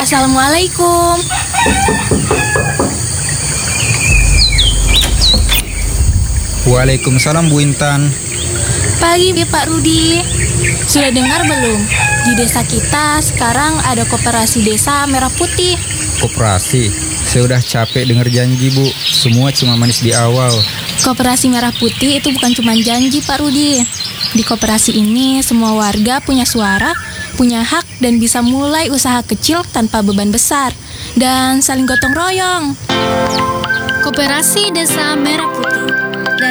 Assalamualaikum. Waalaikumsalam Bu Intan. Pagi Pak Rudi. Sudah dengar belum? Di desa kita sekarang ada koperasi desa Merah Putih. Koperasi? Saya udah capek dengar janji Bu. Semua cuma manis di awal. Koperasi Merah Putih itu bukan cuma janji Pak Rudi. Di koperasi ini semua warga punya suara, punya hak dan bisa mulai usaha kecil tanpa beban besar. Dan saling gotong royong. Koperasi Desa Merah Putih